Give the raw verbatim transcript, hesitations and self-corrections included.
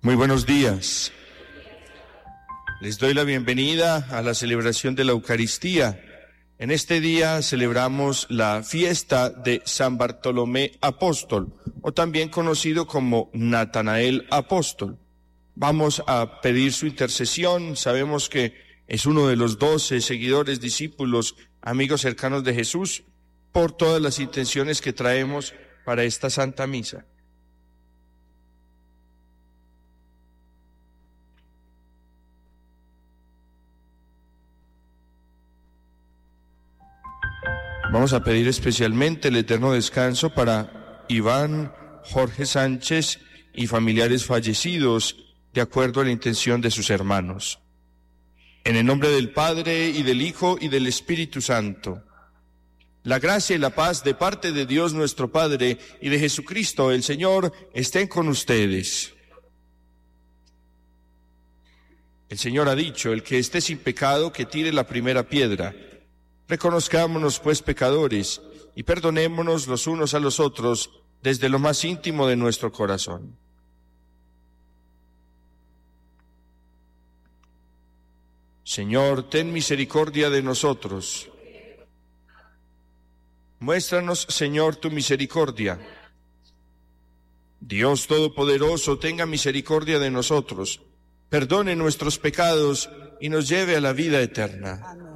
Muy buenos días. Les doy la bienvenida a la celebración de la Eucaristía. En este día celebramos la fiesta de San Bartolomé Apóstol, o también conocido como Natanael Apóstol. Vamos a pedir su intercesión. Sabemos que es uno de los doce seguidores, discípulos, amigos cercanos de Jesús, por todas las intenciones que traemos para esta Santa Misa. Vamos a pedir especialmente el eterno descanso para Iván Jorge Sánchez y familiares fallecidos, de acuerdo a la intención de sus hermanos. En el nombre del Padre, y del Hijo, y del Espíritu Santo. La gracia y la paz de parte de Dios nuestro Padre y de Jesucristo el Señor estén con ustedes. El Señor ha dicho: el que esté sin pecado, que tire la primera piedra. Reconozcámonos pues pecadores y perdonémonos los unos a los otros desde lo más íntimo de nuestro corazón. Señor, ten misericordia de nosotros. Muéstranos, Señor, tu misericordia. Dios Todopoderoso, tenga misericordia de nosotros, perdone nuestros pecados y nos lleve a la vida eterna. Amén.